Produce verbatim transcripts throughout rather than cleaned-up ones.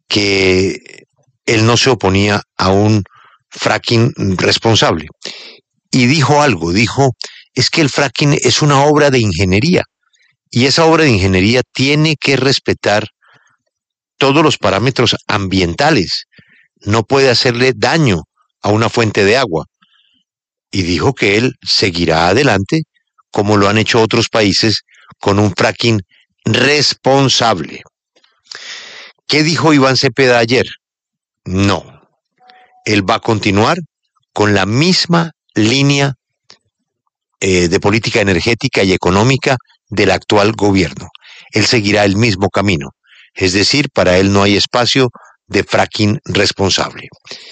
que él no se oponía a un fracking responsable. Y dijo algo, dijo, es que el fracking es una obra de ingeniería, y esa obra de ingeniería tiene que respetar todos los parámetros ambientales, no puede hacerle daño a una fuente de agua. Y dijo que él seguirá adelante, como lo han hecho otros países, con un fracking responsable. ¿Qué dijo Iván Cepeda ayer? No, él va a continuar con la misma línea eh, de política energética y económica del actual gobierno. Él seguirá el mismo camino, es decir, para él no hay espacio de fracking responsable.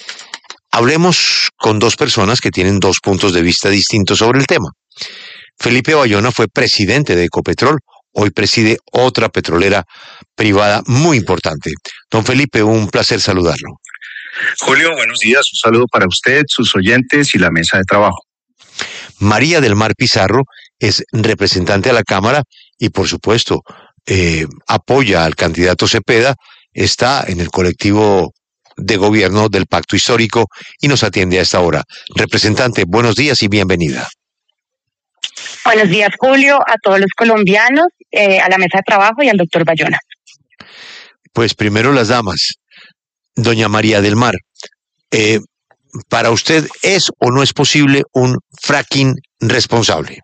Hablemos con dos personas que tienen dos puntos de vista distintos sobre el tema. Felipe Bayona fue presidente de Ecopetrol, hoy preside otra petrolera privada muy importante. Don Felipe, un placer saludarlo. Julio, buenos días, un saludo para usted, sus oyentes y la mesa de trabajo. María del Mar Pizarro es representante a la Cámara y, por supuesto, eh, apoya al candidato Cepeda, está en el colectivo de gobierno del Pacto Histórico y nos atiende a esta hora. Representante, buenos días y bienvenida. Buenos días, Julio, a todos los colombianos, eh, a la mesa de trabajo y al doctor Bayona. Pues primero las damas. Doña María del Mar, eh, ¿para usted es o no es posible un fracking responsable?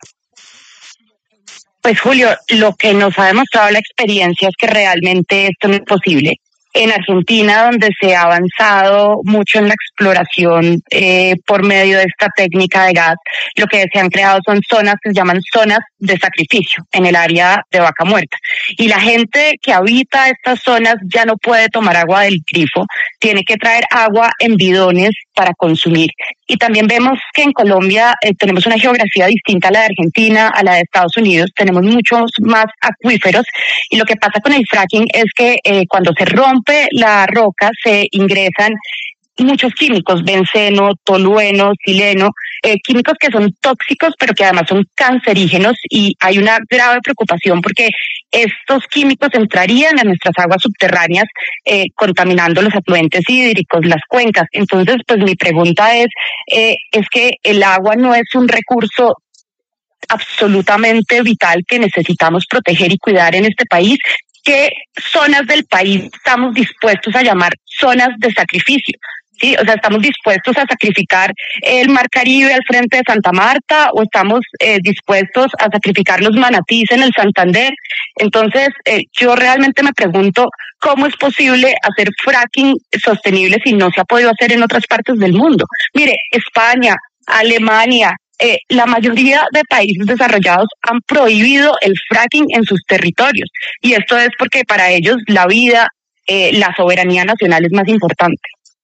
Pues Julio, lo que nos ha demostrado la experiencia es que realmente esto no es posible. En Argentina, donde se ha avanzado mucho en la exploración eh, por medio de esta técnica de gas, lo que se han creado son zonas que se llaman zonas de sacrificio en el área de Vaca Muerta. Y la gente que habita estas zonas ya no puede tomar agua del grifo, tiene que traer agua en bidones para consumir. Y también vemos que en Colombia eh, tenemos una geografía distinta a la de Argentina, a la de Estados Unidos, tenemos muchos más acuíferos, y lo que pasa con el fracking es que eh, cuando se rompe la roca se ingresan muchos químicos, benceno, tolueno, sileno, eh, químicos que son tóxicos pero que además son cancerígenos, y hay una grave preocupación porque estos químicos entrarían a nuestras aguas subterráneas eh, contaminando los afluentes hídricos, las cuencas. Entonces, pues mi pregunta es, eh, es que el agua no es un recurso absolutamente vital que necesitamos proteger y cuidar en este país. ¿Qué zonas del país estamos dispuestos a llamar zonas de sacrificio? Sí, o sea, ¿estamos dispuestos a sacrificar el Mar Caribe al frente de Santa Marta o estamos eh, dispuestos a sacrificar los manatís en el Santander? Entonces, eh, yo realmente me pregunto cómo es posible hacer fracking sostenible si no se ha podido hacer en otras partes del mundo. Mire, España, Alemania, eh, la mayoría de países desarrollados han prohibido el fracking en sus territorios, y esto es porque para ellos la vida, eh, la soberanía nacional es más importante.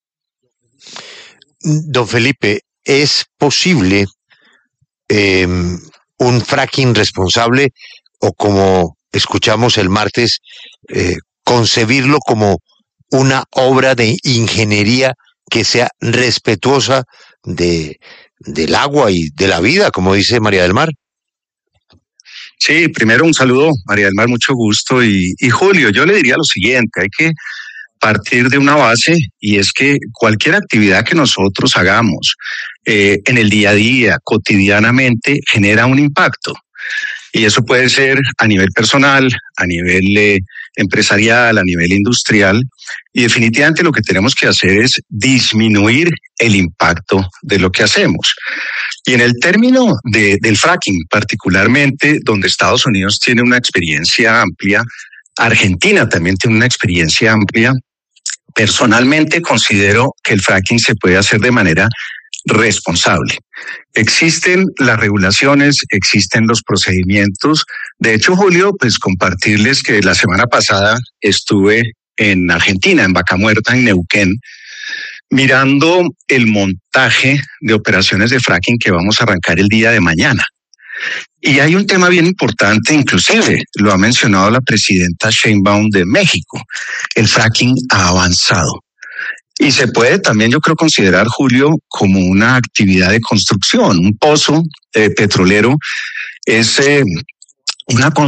Don Felipe, ¿es posible eh, un fracking responsable, o como escuchamos el martes, eh, concebirlo como una obra de ingeniería que sea respetuosa de, del agua y de la vida, como dice María del Mar? Sí, primero un saludo, María del Mar, mucho gusto. Y, y Julio, yo le diría lo siguiente, hay que partir de una base, y es que cualquier actividad que nosotros hagamos eh, en el día a día, cotidianamente, genera un impacto. Y eso puede ser a nivel personal, a nivel eh, empresarial, a nivel industrial. Y definitivamente lo que tenemos que hacer es disminuir el impacto de lo que hacemos. Y en el término de, del fracking, particularmente, donde Estados Unidos tiene una experiencia amplia, Argentina también tiene una experiencia amplia. Personalmente considero que el fracking se puede hacer de manera responsable. Existen las regulaciones, existen los procedimientos. De hecho, Julio, pues compartirles que la semana pasada estuve en Argentina, en Vaca Muerta, en Neuquén, mirando el montaje de operaciones de fracking que vamos a arrancar el día de mañana. Y hay un tema bien importante, inclusive lo ha mencionado la presidenta Sheinbaum de México. El fracking ha avanzado. Y se puede también, yo creo, considerar, Julio, como una actividad de construcción. Un pozo eh, petrolero es eh, una construcción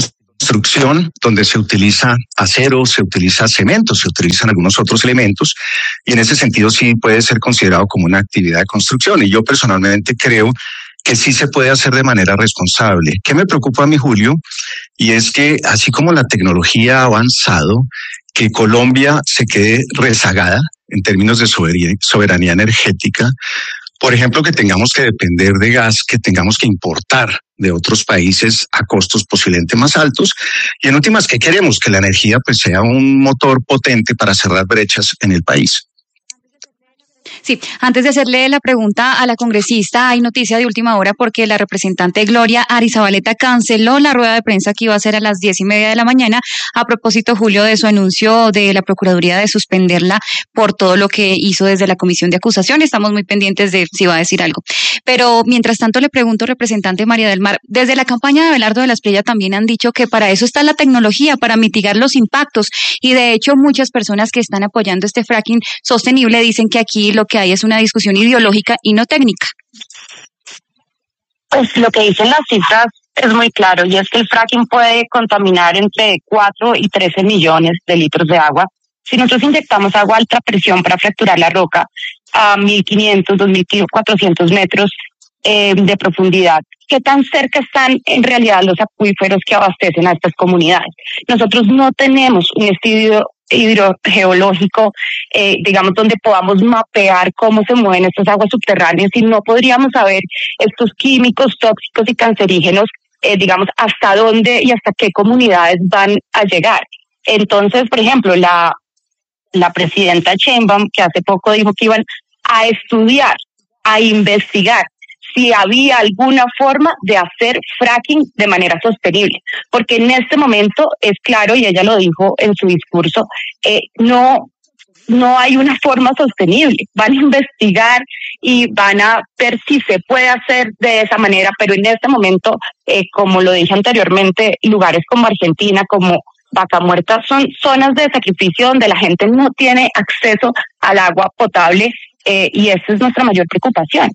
construcción donde se utiliza acero, se utiliza cemento, se utilizan algunos otros elementos y en ese sentido sí puede ser considerado como una actividad de construcción y yo personalmente creo que sí se puede hacer de manera responsable. ¿Qué me preocupa a mí, Julio? Y es que así como la tecnología ha avanzado, que Colombia se quede rezagada en términos de soberanía energética. Por ejemplo, que tengamos que depender de gas, que tengamos que importar de otros países a costos posiblemente más altos. Y en últimas, ¿qué queremos? Que la energía pues sea un motor potente para cerrar brechas en el país. Sí, antes de hacerle la pregunta a la congresista, hay noticia de última hora porque la representante Gloria Arizabaleta canceló la rueda de prensa que iba a ser a las diez y media de la mañana. A propósito, Julio, de su anuncio de la Procuraduría de suspenderla por todo lo que hizo desde la Comisión de Acusación. Estamos muy pendientes de si va a decir algo. Pero mientras tanto le pregunto, representante María del Mar, desde la campaña de Abelardo de la Espriella también han dicho que para eso está la tecnología, para mitigar los impactos. Y de hecho, muchas personas que están apoyando este fracking sostenible dicen que aquí lo que hay es una discusión ideológica y no técnica. Pues lo que dicen las cifras es muy claro y es que el fracking puede contaminar entre cuatro y trece millones de litros de agua. Si nosotros inyectamos agua a alta presión para fracturar la roca a mil quinientos, dos mil cuatrocientos metros eh, de profundidad, ¿qué tan cerca están en realidad los acuíferos que abastecen a estas comunidades? Nosotros no tenemos un estudio hidrogeológico, eh, digamos, donde podamos mapear cómo se mueven estas aguas subterráneas y no podríamos saber estos químicos tóxicos y cancerígenos, eh, digamos, hasta dónde y hasta qué comunidades van a llegar. Entonces, por ejemplo, la, la presidenta Sheinbaum, que hace poco dijo que iban a estudiar, a investigar si había alguna forma de hacer fracking de manera sostenible, porque en este momento es claro, y ella lo dijo en su discurso, eh, no, no hay una forma sostenible. Van a investigar y van a ver si se puede hacer de esa manera, pero en este momento, eh, como lo dije anteriormente, lugares como Argentina, como Vaca Muerta, son zonas de sacrificio donde la gente no tiene acceso al agua potable eh, y esa es nuestra mayor preocupación.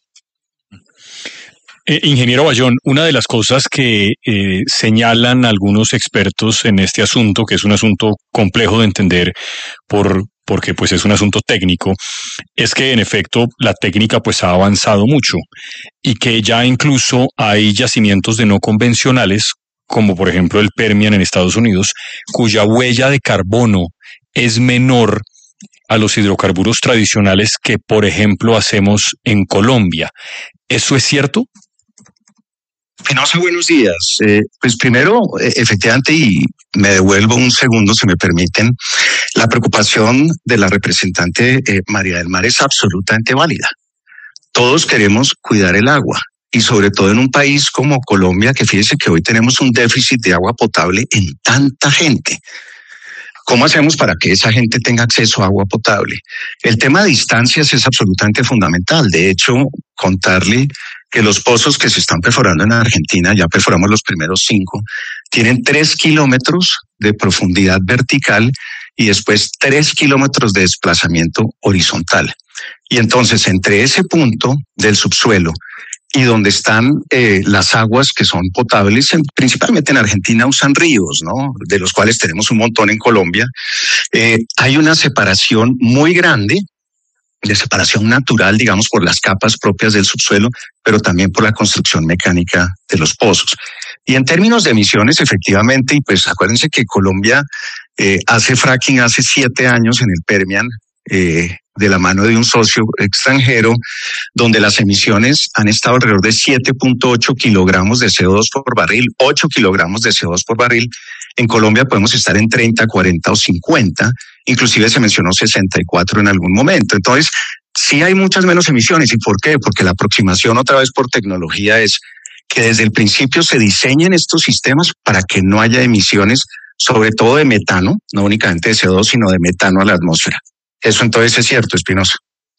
Eh, ingeniero Bayón, una de las cosas que eh, señalan algunos expertos en este asunto, que es un asunto complejo de entender por, porque pues es un asunto técnico, es que en efecto la técnica pues ha avanzado mucho y que ya incluso hay yacimientos de no convencionales, como por ejemplo el Permian en Estados Unidos, cuya huella de carbono es menor a los hidrocarburos tradicionales que por ejemplo hacemos en Colombia. ¿Eso es cierto? Espinosa, buenos días. Eh, pues primero, eh, efectivamente, y me devuelvo un segundo, si me permiten, la preocupación de la representante eh, María del Mar es absolutamente válida. Todos queremos cuidar el agua y sobre todo en un país como Colombia, que fíjese que hoy tenemos un déficit de agua potable en tanta gente. ¿Cómo hacemos para que esa gente tenga acceso a agua potable? El tema de distancias es absolutamente fundamental. De hecho, contarle que los pozos que se están perforando en Argentina, ya perforamos los primeros cinco, tienen tres kilómetros de profundidad vertical y después tres kilómetros de desplazamiento horizontal. Y entonces, entre ese punto del subsuelo y donde están eh, las aguas que son potables, en, principalmente en Argentina usan ríos, ¿no? De los cuales tenemos un montón en Colombia, eh, hay una separación muy grande, de separación natural, digamos, por las capas propias del subsuelo, pero también por la construcción mecánica de los pozos. Y en términos de emisiones, efectivamente, y pues acuérdense que Colombia eh, hace fracking hace siete años en el Permian, eh, de la mano de un socio extranjero, donde las emisiones han estado alrededor de siete punto ocho kilogramos de C O dos por barril, ocho kilogramos de C O dos por barril. En Colombia podemos estar en treinta, cuarenta o cincuenta, inclusive se mencionó sesenta y cuatro en algún momento. Entonces, sí hay muchas menos emisiones. ¿Y por qué? Porque la aproximación otra vez por tecnología es que desde el principio se diseñen estos sistemas para que no haya emisiones, sobre todo de metano, no únicamente de C O dos, sino de metano a la atmósfera. Eso entonces es cierto, Espinosa.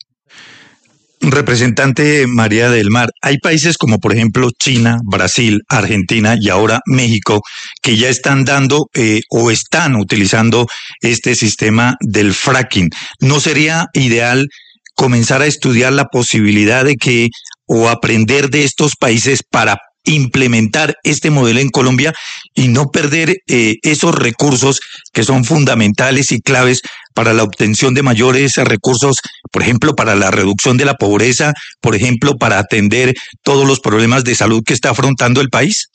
Representante María del Mar, hay países como por ejemplo China, Brasil, Argentina y ahora México que ya están dando eh, o están utilizando este sistema del fracking. ¿No sería ideal comenzar a estudiar la posibilidad de que o aprender de estos países para implementar este modelo en Colombia y no perder eh, esos recursos que son fundamentales y claves para la obtención de mayores recursos, por ejemplo, para la reducción de la pobreza, por ejemplo, para atender todos los problemas de salud que está afrontando el país?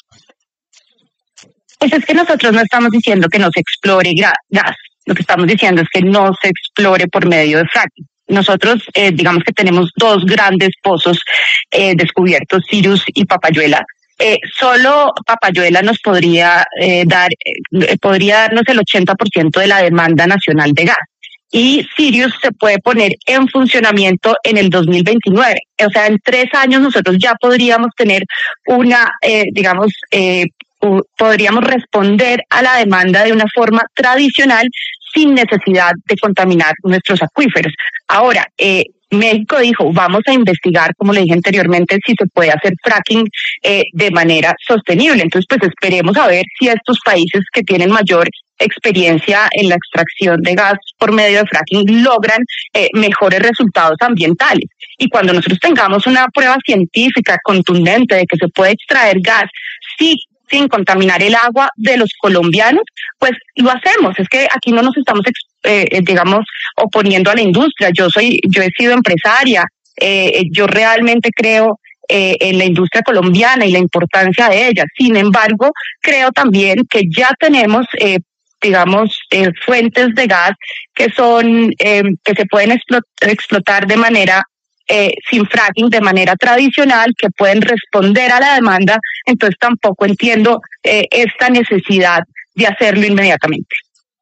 Pues es que nosotros no estamos diciendo que no se explore gas, lo que estamos diciendo es que no se explore por medio de fracking. Nosotros, eh, digamos que tenemos dos grandes pozos eh, descubiertos, Sirius y Papayuela. Eh, solo Papayuela nos podría eh, dar, eh, podría darnos el ochenta por ciento de la demanda nacional de gas. Y Sirius se puede poner en funcionamiento en el dos mil veintinueve. O sea, en tres años nosotros ya podríamos tener una, eh, digamos, eh, podríamos responder a la demanda de una forma tradicional sin necesidad de contaminar nuestros acuíferos. Ahora, eh, México dijo, vamos a investigar, como le dije anteriormente, si se puede hacer fracking eh, de manera sostenible. Entonces, pues esperemos a ver si estos países que tienen mayor experiencia en la extracción de gas por medio de fracking logran eh, mejores resultados ambientales. Y cuando nosotros tengamos una prueba científica contundente de que se puede extraer gas, sí, sin contaminar el agua de los colombianos, pues lo hacemos. Es que aquí no nos estamos, eh, digamos, oponiendo a la industria. Yo soy, yo he sido empresaria. Eh, yo realmente creo eh, en la industria colombiana y la importancia de ella. Sin embargo, creo también que ya tenemos, eh, digamos, eh, fuentes de gas que son eh, que se pueden explot- explotar de manera Eh, sin fracking, de manera tradicional, que pueden responder a la demanda. Entonces tampoco entiendo eh, esta necesidad de hacerlo inmediatamente.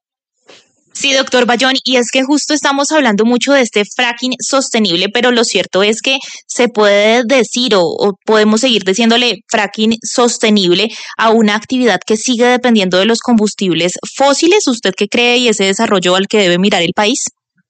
Sí, doctor Bayón, y es que justo estamos hablando mucho de este fracking sostenible, pero lo cierto es que se puede decir o, o podemos seguir diciéndole fracking sostenible a una actividad que sigue dependiendo de los combustibles fósiles. ¿Usted qué cree y ese desarrollo al que debe mirar el país?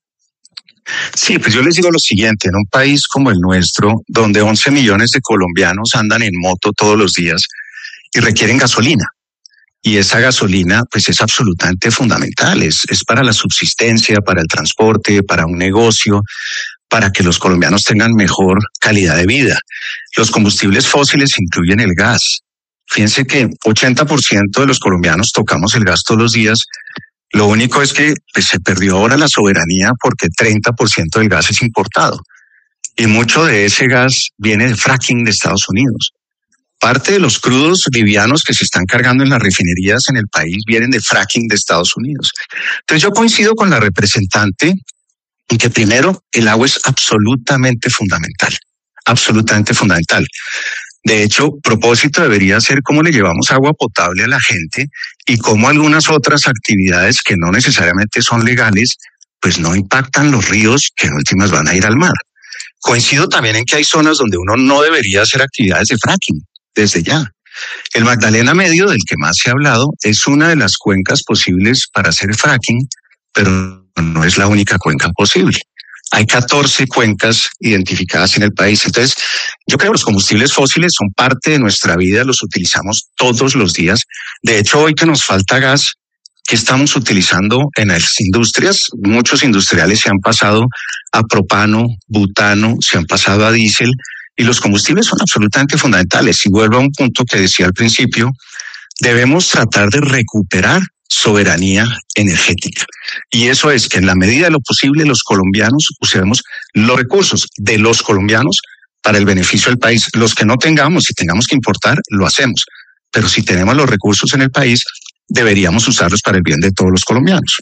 Sí, pues yo les digo lo siguiente, en un país como el nuestro, donde once millones de colombianos andan en moto todos los días y requieren gasolina, y esa gasolina pues es absolutamente fundamental, es, es para la subsistencia, para el transporte, para un negocio, para que los colombianos tengan mejor calidad de vida. Los combustibles fósiles incluyen el gas. Fíjense que ochenta por ciento de los colombianos tocamos el gas todos los días. Lo único es que pues, se perdió ahora la soberanía porque treinta por ciento del gas es importado y mucho de ese gas viene de fracking de Estados Unidos. Parte de los crudos livianos que se están cargando en las refinerías en el país vienen de fracking de Estados Unidos. Entonces yo coincido con la representante en que primero el agua es absolutamente fundamental, absolutamente fundamental. De hecho, propósito debería ser cómo le llevamos agua potable a la gente y cómo algunas otras actividades que no necesariamente son legales, pues no impactan los ríos que en últimas van a ir al mar. Coincido también en que hay zonas donde uno no debería hacer actividades de fracking desde ya. El Magdalena Medio, del que más se ha hablado, es una de las cuencas posibles para hacer fracking, pero no es la única cuenca posible. Hay catorce cuencas identificadas en el país. Entonces, yo creo que los combustibles fósiles son parte de nuestra vida, los utilizamos todos los días. De hecho, hoy que nos falta gas, ¿qué estamos utilizando en las industrias? Muchos industriales se han pasado a propano, butano, se han pasado a diésel, y los combustibles son absolutamente fundamentales. Y vuelvo a un punto que decía al principio, debemos tratar de recuperar soberanía energética. Y eso es que en la medida de lo posible los colombianos usemos los recursos de los colombianos para el beneficio del país. Los que no tengamos, si tengamos que importar, lo hacemos. Pero si tenemos los recursos en el país, deberíamos usarlos para el bien de todos los colombianos.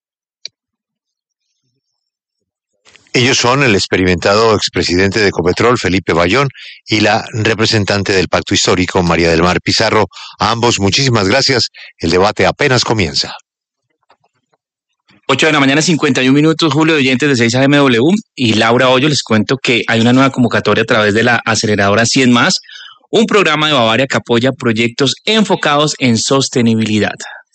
Ellos son el experimentado expresidente de Ecopetrol, Felipe Bayón, y la representante del Pacto Histórico, María del Mar Pizarro. A ambos, muchísimas gracias. El debate apenas comienza. ocho de la mañana, cincuenta y un minutos, Julio, de oyentes de seis A M W y Laura Hoyo. Les cuento que hay una nueva convocatoria a través de la aceleradora cien más, un programa de Bavaria que apoya proyectos enfocados en sostenibilidad.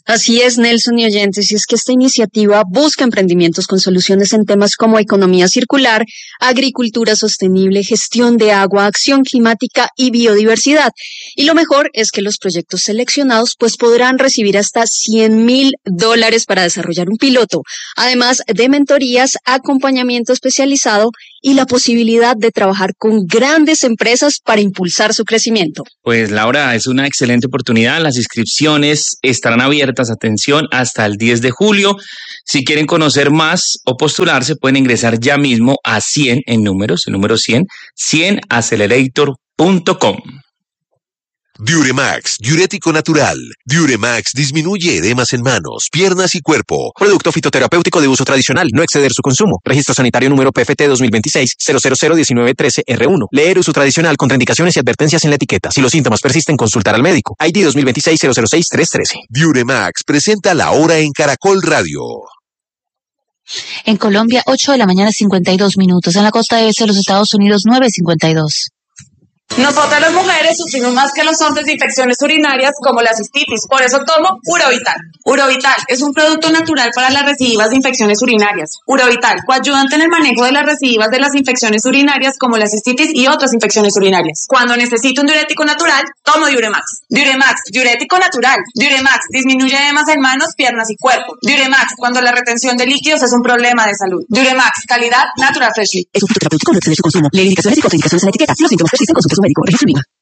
Así es, Nelson y oyentes, y es que esta iniciativa busca emprendimientos con soluciones en temas como economía circular, agricultura sostenible, gestión de agua, acción climática y biodiversidad. Y lo mejor es que los proyectos seleccionados pues podrán recibir hasta cien mil dólares para desarrollar un piloto, además de mentorías, acompañamiento especializado y la posibilidad de trabajar con grandes empresas para impulsar su crecimiento. Pues Laura, es una excelente oportunidad. Las inscripciones estarán abiertas, atención, hasta el diez de julio. Si quieren conocer más o postularse, pueden ingresar ya mismo a cien en números, el número cien, cien accelerator punto com. Diuremax, diurético natural. Diuremax disminuye edemas en manos, piernas y cuerpo. Producto fitoterapéutico de uso tradicional, no exceder su consumo. Registro sanitario número P F T dos mil veintiséis cero cero cero diecinueve trece R uno. Leer uso tradicional, contraindicaciones y advertencias en la etiqueta. Si los síntomas persisten, consultar al médico. I D dos mil veintiséis cero cero seis tres trece. Diuremax presenta La Hora en Caracol Radio. En Colombia, ocho de la mañana, cincuenta y dos minutos. En la costa este de los Estados Unidos, nueve cincuenta y dos. Nosotras las mujeres sufrimos más que los hombres de infecciones urinarias como la cistitis, por eso tomo Urovital. Urovital es un producto natural para las recidivas de infecciones urinarias. Urovital, coayudante en el manejo de las recidivas de las infecciones urinarias como la cistitis y otras infecciones urinarias. Cuando necesito un diurético natural, tomo Diuremax. Diuremax, diurético natural. Diuremax, disminuye edemas en manos, piernas y cuerpo. Diuremax, cuando la retención de líquidos es un problema de salud. Diuremax, calidad Natural Freshly. Es un fitoterapéutico, no exceder su consumo. Lee indicaciones y contraindicaciones en la etiqueta. Si los síntomas persisten, consulte a su médico. Registro Viva.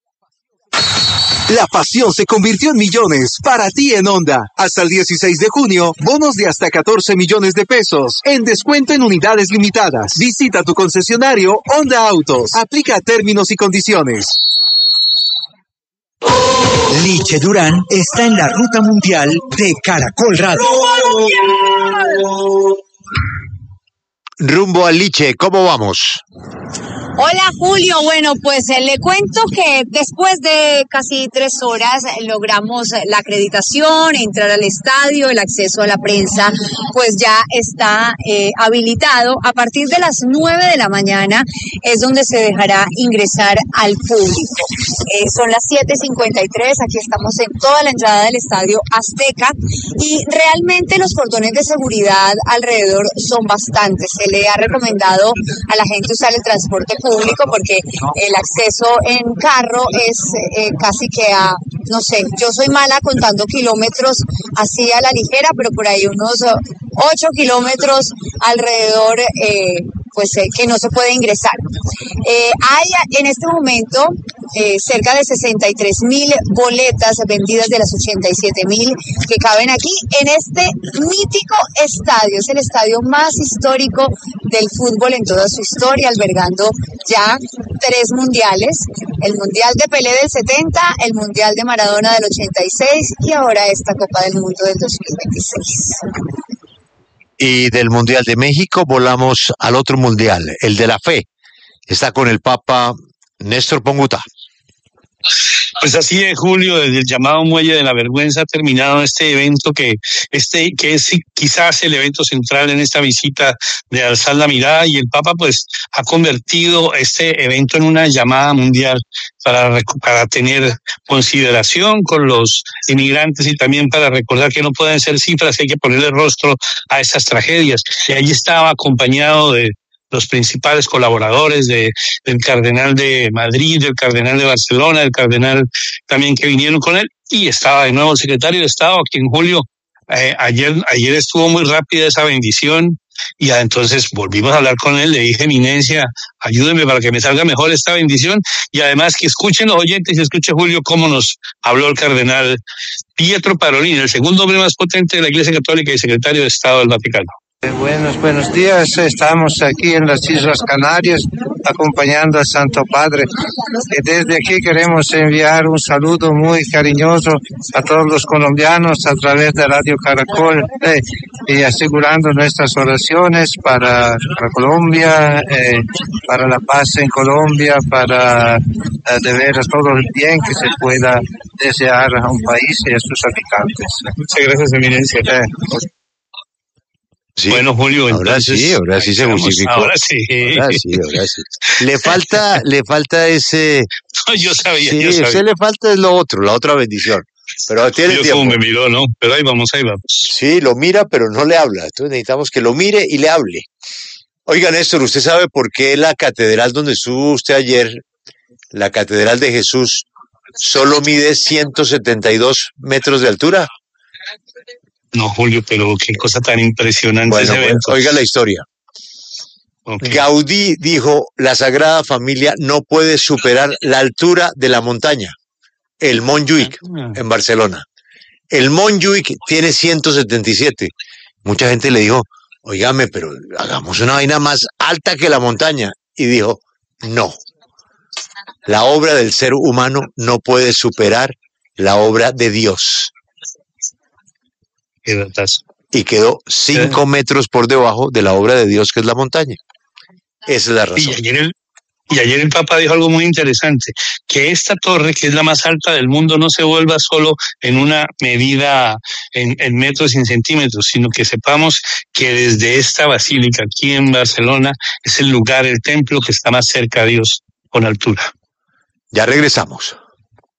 La pasión se convirtió en millones para ti en Honda. Hasta el dieciséis de junio, bonos de hasta catorce millones de pesos en descuento en unidades limitadas. Visita tu concesionario Honda Autos. Aplica términos y condiciones. Liche Durán está en la ruta mundial de Caracol Radio. Rumbo al Liche, ¿cómo vamos? Hola Julio, bueno pues eh, le cuento que después de casi tres horas eh, logramos la acreditación, entrar al estadio, el acceso a la prensa pues ya está eh, habilitado. A partir de las nueve de la mañana es donde se dejará ingresar al público. Eh, son las siete cincuenta y tres, aquí estamos en toda la entrada del estadio Azteca y realmente los cordones de seguridad alrededor son bastantes. Se le ha recomendado a la gente usar el transporte público porque el acceso en carro es eh, casi que a, no sé, yo soy mala contando kilómetros así a la ligera, pero por ahí unos ocho kilómetros alrededor, eh, pues eh, que no se puede ingresar. Eh, hay en este momento eh, cerca de sesenta y tres mil boletas vendidas de las ochenta y siete mil que caben aquí en este mítico estadio. Es el estadio más histórico del fútbol en toda su historia, albergando ya tres mundiales, el Mundial de Pelé del setenta, el Mundial de Maradona del ochenta y seis y ahora esta Copa del Mundo del dos mil veintiséis. Y del Mundial de México volamos al otro Mundial, el de la fe. Está con el Papa Néstor Ponguta. Pues así es, Julio, desde el llamado Muelle de la Vergüenza ha terminado este evento que este que es quizás el evento central en esta visita de alzar la mirada, y el Papa pues ha convertido este evento en una llamada mundial para, para tener consideración con los inmigrantes y también para recordar que no pueden ser cifras, que hay que ponerle rostro a estas tragedias. Y allí estaba acompañado de los principales colaboradores de, del cardenal de Madrid, del cardenal de Barcelona, del cardenal también que vinieron con él, y estaba de nuevo el secretario de Estado, aquí en Julio. Eh, ayer, ayer estuvo muy rápida esa bendición, y entonces volvimos a hablar con él, le dije, eminencia, ayúdeme para que me salga mejor esta bendición, y además que escuchen los oyentes y escuche Julio cómo nos habló el cardenal Pietro Parolin, el segundo hombre más potente de la Iglesia Católica y secretario de Estado del Vaticano. Buenos, buenos días. Estamos aquí en las Islas Canarias acompañando al Santo Padre. Y desde aquí queremos enviar un saludo muy cariñoso a todos los colombianos a través de Radio Caracol eh, y asegurando nuestras oraciones para, para Colombia, eh, para la paz en Colombia, para eh, de veras todo el bien que se pueda desear a un país y a sus habitantes. Muchas gracias, eminencia. Eh, Sí, bueno, Julio, ahora entonces, sí, ahora sí se justificó. Ahora sí. Ahora sí, ahora sí. Le falta, le falta ese. No, yo sabía, sí, yo sabía. ese le falta es lo otro, la otra bendición. Pero tiene Yo tiempo. como me miró, ¿no? Pero ahí vamos, ahí vamos. Sí, lo mira, pero no le habla. Entonces necesitamos que lo mire y le hable. Oiga, Néstor, ¿usted sabe por qué la catedral donde estuvo usted ayer, la Catedral de Jesús, solo mide ciento setenta y dos metros de altura? No, Julio, pero qué cosa tan impresionante Bueno, ese pues, evento. oiga la historia. Okay. Gaudí dijo, la Sagrada Familia no puede superar la altura de la montaña, el Montjuïc, en Barcelona. El Montjuïc tiene ciento setenta y siete. Mucha gente le dijo, oígame, pero hagamos una vaina más alta que la montaña. Y dijo, no. La obra del ser humano no puede superar la obra de Dios. Qué datazo. Y quedó cinco metros por debajo de la obra de Dios, que es la montaña. Esa es la razón. Y ayer, el, y ayer el Papa dijo algo muy interesante, que esta torre, que es la más alta del mundo, no se vuelva solo en una medida en, en metros y en centímetros, sino que sepamos que desde esta basílica aquí en Barcelona es el lugar, el templo que está más cerca a Dios con altura. Ya regresamos.